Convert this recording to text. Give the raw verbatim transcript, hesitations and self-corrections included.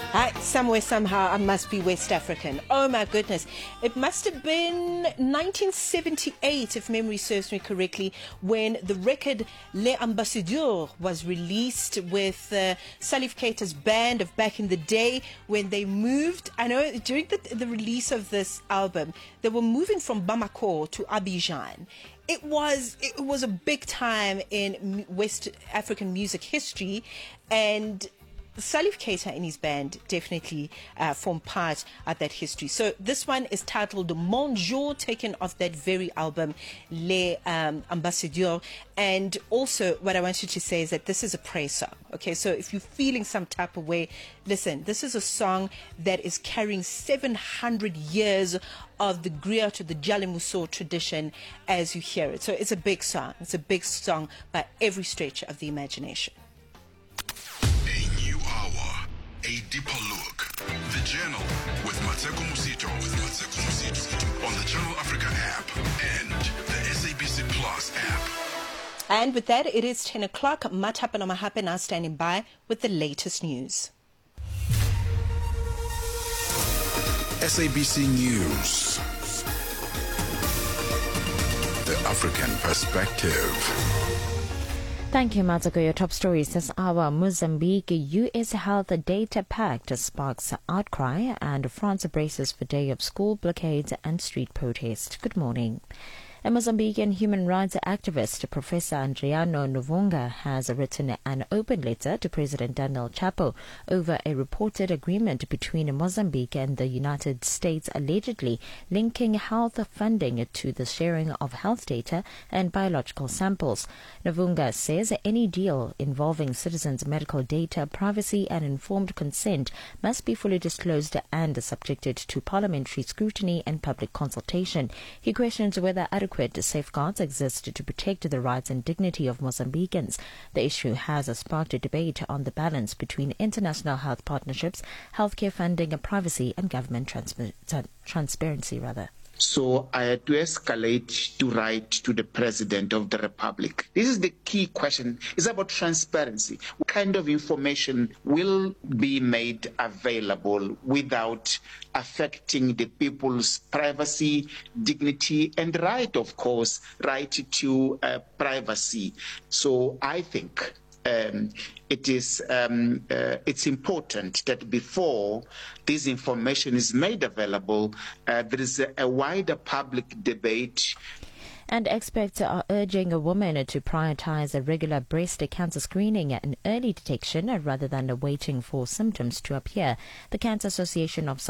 I, somewhere, somehow, I must be West African. Oh my goodness. It must have been nineteen seventy-eight, if memory serves me correctly, when the record Les Ambassadeurs was released with uh, Salif Keita's band of back in the day when they moved. I know during the, the release of this album, they were moving from Bamako to Abidjan. It was it was a big time in West African music history, and Salif Keita and his band definitely uh, form part of that history. So this one is titled Mon Jour, taken off that very album, Les um, Ambassadeurs. And also what I want you to say is that this is a praise song. Okay, so if you're feeling some type of way, listen, this is a song that is carrying seven hundred years of the griot, the Jalimuso tradition as you hear it. So it's a big song. It's a big song by every stretch of the imagination. A deeper look. The Journal with Mateko Musito. With Mateko Musito on the Channel Africa app and the S A B C Plus app. And with that, it is ten o'clock. Matapa Mahape now standing by with the latest news. S A B C News. The African Perspective. Thank you, Mazako. Your top stories this hour. Mozambique U S Health Data Pact sparks outcry, and France braces for day of school blockades and street protest. Good morning. A Mozambican human rights activist, Professor Adriano Novunga, has written an open letter to President Daniel Chapo over a reported agreement between Mozambique and the United States allegedly linking health funding to the sharing of health data and biological samples. Novunga says any deal involving citizens' medical data, privacy and informed consent must be fully disclosed and subjected to parliamentary scrutiny and public consultation. He questions whether adequate safeguards exist to protect the rights and dignity of Mozambicans. The issue has sparked a debate on the balance between international health partnerships, healthcare funding, privacy and government transpa- transparency. rather. So I had to escalate to write to the President of the Republic. This is the key question. It's about transparency. What kind of information will be made available without affecting the people's privacy, dignity, and right, of course, right to uh, privacy. So I think Um, it is um, uh, it's important that before this information is made available, uh, there is a, a wider public debate. And experts are urging a woman to prioritize a regular breast cancer screening and early detection rather than waiting for symptoms to appear. The Cancer Association of